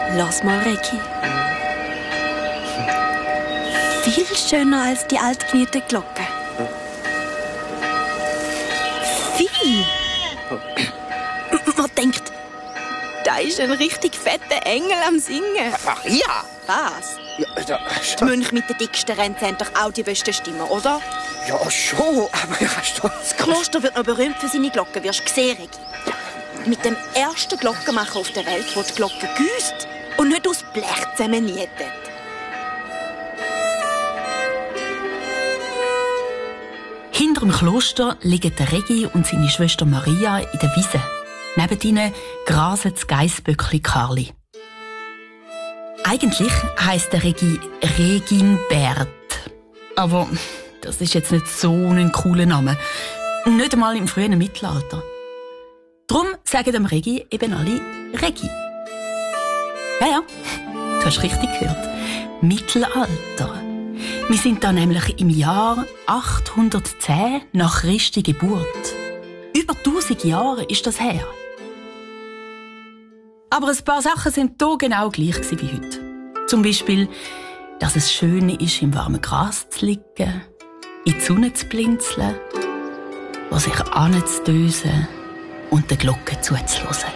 Lass mal, Regi. Viel schöner als die altgenierte Glocke. Viel. Man denkt, da ist ein richtig fetter Engel am Singen. Maria! Was? Ja, Die Mönche mit den dicksten Ränzen haben doch auch die besten Stimmen, oder? ja, schon, aber ja, Das Kloster wird noch berühmt für seine Glocken, wirst du sehen, Regi. Mit dem ersten Glockenmacher auf der Welt, der die Glocke gießt und nicht aus Blech zusammennietet. Hinter dem Kloster liegen der Regi und seine Schwester Maria in der Wiese. Neben ihnen grasen das Geissböckli Karli. Eigentlich heisst der Regi Reginbert. Aber das ist jetzt nicht so ein cooler Name. Nicht einmal im frühen Mittelalter. Darum sagen dem Regi eben alle Regi. Ja, du hast richtig gehört. Mittelalter. Wir sind da nämlich im Jahr 810 nach Christi Geburt. Über 1000 Jahre ist das her. Aber ein paar Sachen sind hier genau gleich wie heute. Zum Beispiel, dass es schön ist, im warmen Gras zu liegen, in die Sonne zu blinzeln, wo sich anzudösen und der Glocke zuzuhören.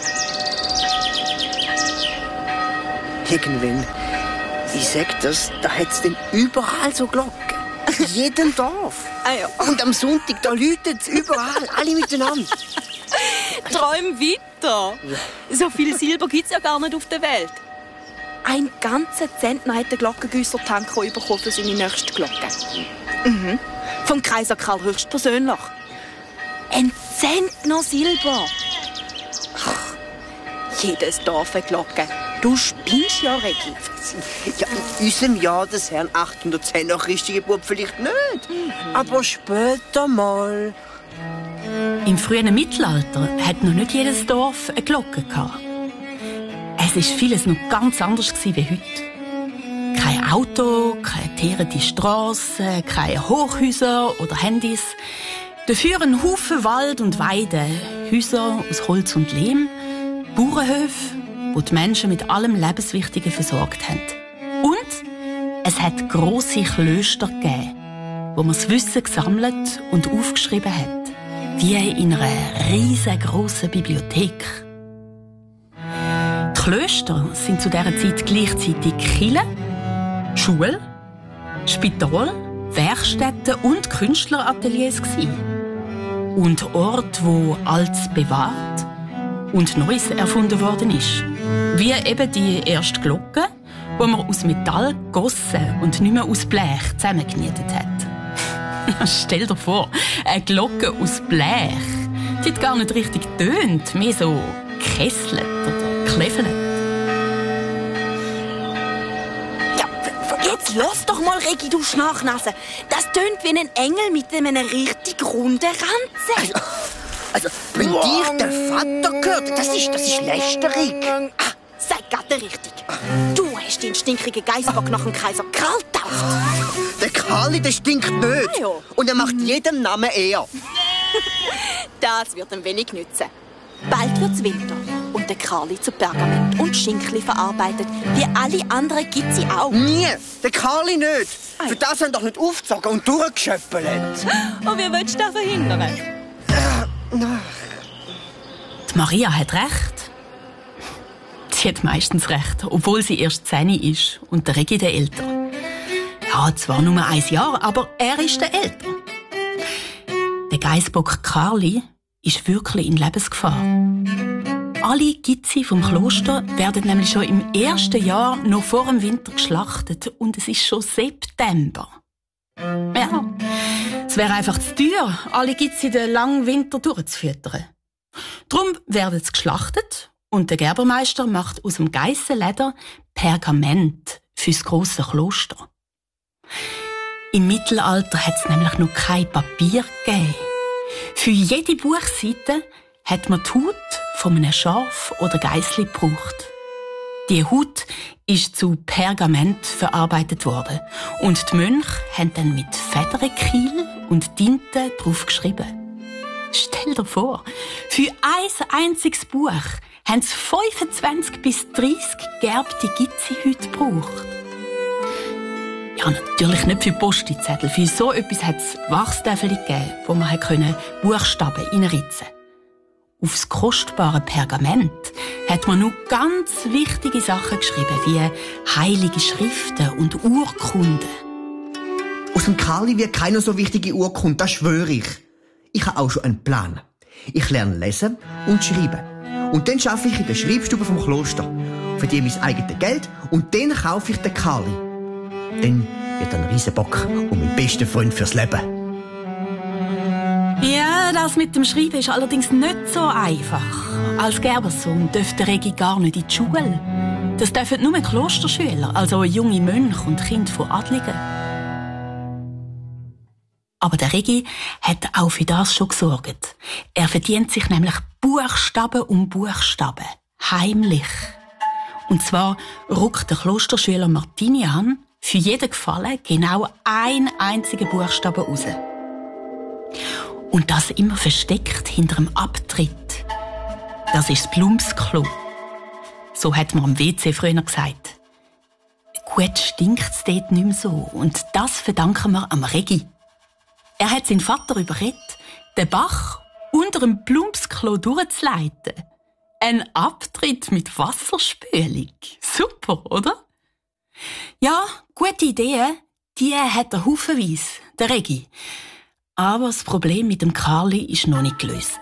irgendwann, ich sag das, da hat's denn überall so Glocken. In jedem Dorf. Ah ja. Und am Sonntag, da läutet's überall, alle miteinander. Träum weiter. So viel Silber gibt's ja gar nicht auf der Welt. Ein ganzer Zentner hat der Glockengüsser Tanko bekommen für seine nächste Glocke. Mhm. Vom Kaiser Karl höchstpersönlich. Ein Zentner Silber. Ach, jedes Dorf eine Glocke. Du spinnst ja, Regi. Ja, in unserem Jahr des Herrn 810 nach Christi Geburt vielleicht nicht. Aber später mal. Im frühen Mittelalter hat noch nicht jedes Dorf eine Glocke gehabt. Es war vieles noch ganz anders wie heute. Kein Auto, keine teerende Strassen, keine Hochhäuser oder Handys. Dafür ein Haufen Wald und Weide, Häuser aus Holz und Lehm, Bauernhöfe, wo die Menschen mit allem Lebenswichtigen versorgt haben. Und es hat grosse Klöster gegeben, wo man das Wissen gesammelt und aufgeschrieben hat, wie in einer riesengroßen Bibliothek. Die Klöster sind zu dieser Zeit gleichzeitig Kirche, Schule, Spital, Werkstätten und Künstlerateliers gewesen. Und Orte, wo Altes bewahrt und Neues erfunden worden ist. Wie eben die erste Glocke, die man aus Metall gegossen und nicht mehr aus Blech zusammengenietet hat. Stell dir vor, eine Glocke aus Blech. Die hat gar nicht richtig tönt, mehr so gekesselt oder kleffelt. Ja, jetzt lass doch mal, Regi, du Schnarchnase. Das tönt wie ein Engel mit einem richtig runden Ranzen. Also, wenn dir der Vater gehört, das ist lästerig. Ah, sag grad richtig. Du hast den stinkigen Geissbock nach dem Kaiser Karl getauft. Der Karli, der stinkt nicht. Ah, ja. Und er macht jedem Namen eher. Das wird ihm wenig nützen. Bald wird's Winter und der Karli zu Pergament und Schinkli verarbeitet. Wie alle anderen gibt's sie auch. Nie, der Karli nicht. Ei. Für das haben doch nicht aufgezogen und durchgeschöppelt. Und wie willst du das verhindern? Die Maria hat recht. Sie hat meistens recht, obwohl sie erst 10 ist und der Regi der Ältere. Ja, zwar nur 1 Jahr, aber er ist der Ältere. Der Geissbock Karli ist wirklich in Lebensgefahr. Alle Gitzi vom Kloster werden nämlich schon im ersten Jahr noch vor dem Winter geschlachtet und es ist schon September. Ja, es wäre einfach zu teuer, alle Gitzi den langen Winter durchzufüttern. Darum werden sie geschlachtet und der Gerbermeister macht aus dem Geissenleder Pergament fürs grosse Kloster. Im Mittelalter hat es nämlich noch kein Papier gegeben. Für jede Buchseite hat man die Haut von einem Schaf oder Geissli gebraucht. Die Haut ist zu Pergament verarbeitet worden und die Mönche haben dann mit Federkiel und Tinte drauf geschrieben. Stell dir vor, für ein einziges Buch haben es 25 bis 30 geerbte Gizzi-Hüte gebraucht. Ja, natürlich nicht für Postizettel. Für so etwas hat es Wachstäfel gegeben, wo man Buchstaben reinritzen konnte. Aufs kostbare Pergament hat man nur ganz wichtige Sachen geschrieben, wie heilige Schriften und Urkunden. Aus dem Karli wird keine so wichtige Urkunde, das schwöre ich. Ich habe auch schon einen Plan. Ich lerne lesen und schreiben. Und dann arbeite ich in der Schreibstube vom Kloster. Verdiene mein eigenes Geld und dann kaufe ich den Karli. Dann wird er ein Riesenbock und mein bester Freund fürs Leben. Ja, das mit dem Schreiben ist allerdings nicht so einfach. Als Gerbersohn dürfte Regi gar nicht in die Schule. Das dürfen nur Klosterschüler, also junge Mönche und Kinder von Adligen. Aber der Regi hat auch für das schon gesorgt. Er verdient sich nämlich Buchstaben um Buchstaben. Heimlich. Und zwar rückt der Klosterschüler Martinian für jeden Gefallen genau einen einzigen Buchstaben raus. Und das immer versteckt hinter dem Abtritt. Das ist das Plumpsklo. So hat man am WC früher gesagt. Gut stinkt es dort nicht mehr so. Und das verdanken wir am Regi. Er hat seinen Vater überredet, den Bach unter dem Plumpsklo durchzuleiten. Ein Abtritt mit Wasserspülung. Super, oder? Ja, gute Ideen, die hat er haufenweise, der Regi. Aber das Problem mit dem Karli ist noch nicht gelöst.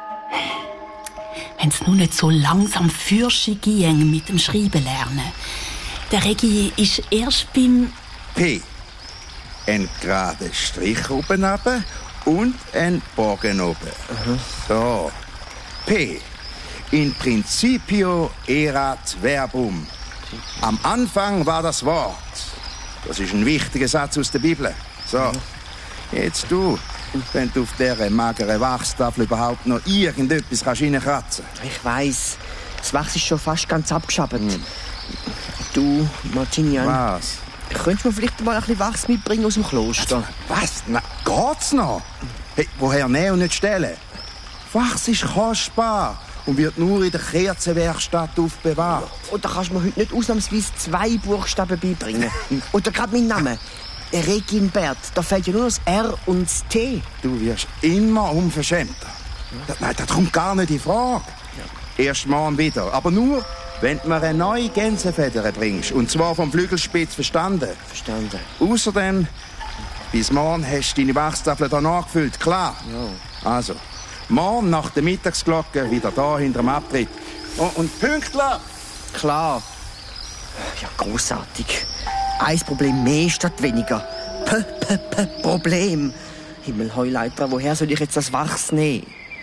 Wenn es nur nicht so langsam Fürsche ginge mit dem Schreiben lernen. Der Regi ist erst beim P. Ein gerader Strich oben runter und ein Bogen oben. So. P. In principio erat verbum. Am Anfang war das Wort. Das ist ein wichtiger Satz aus der Bibel. So. Jetzt du, wenn du auf dieser mageren Wachstafel überhaupt noch irgendetwas reinkratzen kannst. Ich weiss, das Wachs ist schon fast ganz abgeschabt. Du, Martinian. Was? Könntest du mir vielleicht mal ein bisschen Wachs mitbringen aus dem Kloster? Was? Na, geht's noch? Hey, woher nehmen und nicht stellen? Wachs ist kostbar und wird nur in der Kerzenwerkstatt aufbewahrt. Und da kannst du mir heute nicht ausnahmsweise 2 Buchstaben beibringen. Oder gerade meinen Namen. Reginbert, da fehlt ja nur das R und das T. Du wirst immer unverschämter. Nein, das kommt gar nicht in Frage. Erst morgen wieder. Aber nur, wenn du mir eine neue Gänsefeder bringst. Und zwar vom Flügelspitz verstanden. Verstanden. Außerdem, bis morgen hast du deine Wachstafel hier nachgefüllt, klar? Ja. Also, morgen nach der Mittagsglocke wieder da hinter dem Abtritt. Oh, und Pünktler! Klar. Ja, großartig. Ein Problem mehr statt weniger. Problem. Himmelheuleiter, woher soll ich jetzt das Wachs nehmen?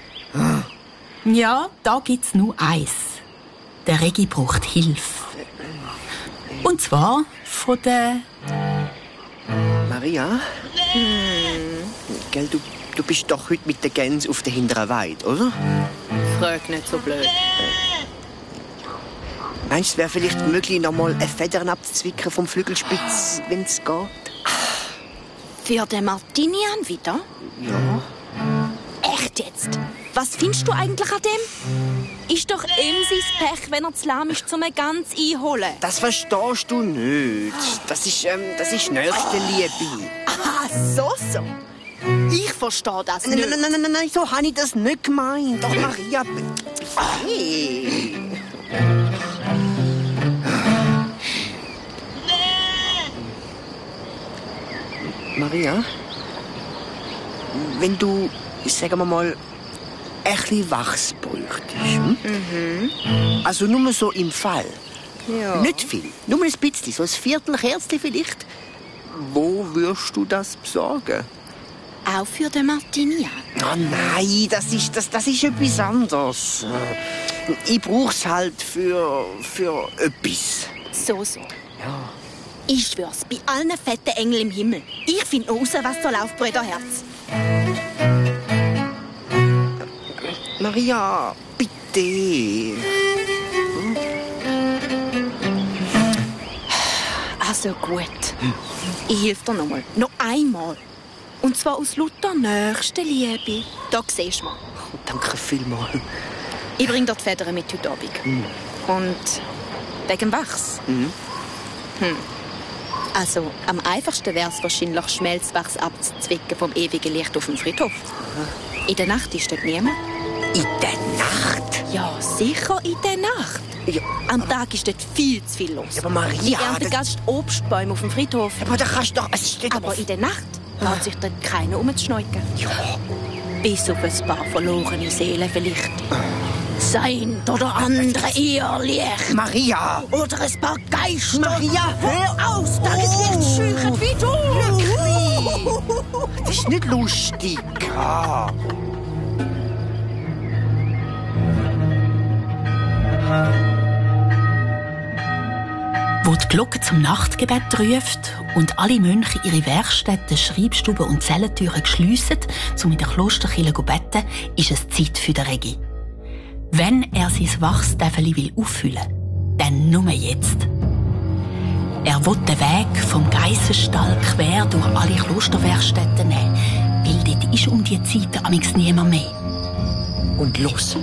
Ja, da gibt's nur eins. Der Regi braucht Hilfe. Und zwar von der... Maria? Gell, du bist doch heute mit der Gänse auf der hinteren Weide, oder? Frag nicht so blöd. Meinst du, es wäre vielleicht möglich, noch mal eine Federn abzuzwicken vom Flügelspitz, wenn es geht? Für den Martinian wieder? Ja. Echt jetzt? Was findest du eigentlich an dem? Ist doch ihm sein Pech, wenn er zu lahm ist, um eine Gans einholen. Das verstehst du nicht. Das ist Nächstenliebe. Ah, so. Ich verstehe das nicht. Nein, so habe ich das nicht gemeint. Doch, Maria... Hey. Maria, wenn du, sagen wir mal, ein bisschen Wachs bräuchtest, Also nur so im Fall. Ja. Nicht viel, nur ein bisschen, so ein Viertelkerzchen vielleicht. Wo wirst du das besorgen? Auch für den Martinian? Oh nein, das ist etwas anderes. Ich brauch's halt für etwas. So. Ja. Ich schwör's, bei allen fetten Engeln im Himmel. Ich find raus, was da läuft, Brüderherz. Maria, bitte. Also gut. Ich helfe dir nochmal. Noch einmal. Und zwar aus lauter Nächstenliebe. Da siehst du mal. Danke vielmals. Ich bringe dort Federn mit heute Abend. Und wegen Wachs? Also, am einfachsten wäre es wahrscheinlich, Schmelzwachs abzuzwicken vom ewigen Licht auf dem Friedhof. In der Nacht ist dort niemand. In der Nacht? Ja, sicher in der Nacht. Ja, Am Tag ist dort viel zu viel los. Ja, aber Maria, Die ernten Gast Obstbäume auf dem Friedhof. aber da kannst du doch... Es steht Aber in der Nacht lässt sich dort keiner umzuschneuken. Ja. Bis auf ein paar verlorene Seelen vielleicht. Sein oder andere Irrlicht. Maria! Oder ein paar Geister. Maria, hör aus, Tageslicht scheuchen wie du. Das ist nicht lustig. Ja. Wo die Glocke zum Nachtgebet ruft und alle Mönche ihre Werkstätten, Schreibstuben und Zellentüren geschliessen, um in der Klosterkirche zu beten, ist es Zeit für den Regi. Wenn er sein Wachstäfeli will auffüllen, dann nur jetzt. Er will den Weg vom Geissenstall quer durch alle Klosterwerkstätten nehmen, weil dort ist um die Zeit amigs niemand mehr. Und los.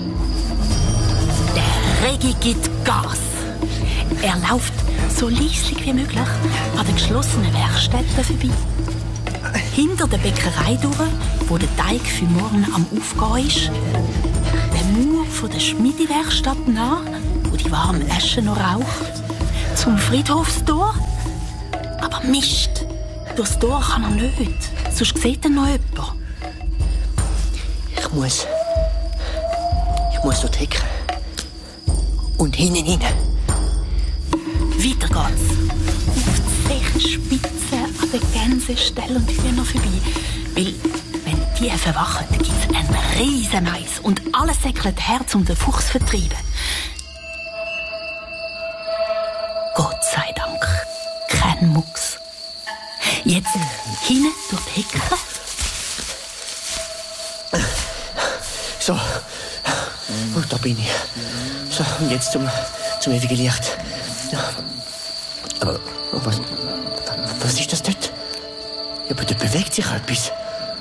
Der Regi gibt Gas. Er läuft so leislich wie möglich an den geschlossenen Werkstätten vorbei. Hinter der Bäckerei durch, wo der Teig für morgen am Aufgehen ist. Den Mauer von der Schmiedewerkstatt nach, wo die warme Asche noch raucht. Zum Friedhofstor. Aber Mist, durchs Tor kann er nicht. Sonst sieht er noch jemand. Ich muss dort hecken. Und hinten rein. Weiter geht's. Auf die Zechenspitze an den Gänseställen und Hühner vorbei. Weil, wenn die verwachen, gibt's einen riesen Mais und alles säckelt her, um den Fuchs zu vertreiben. Gott sei Dank, kein Mucks. Jetzt hinten durch die Hecke. So. Und da bin ich. So, und jetzt zum ewigen Licht. Ja. Aber was ist das dort? Ja, aber dort bewegt sich etwas.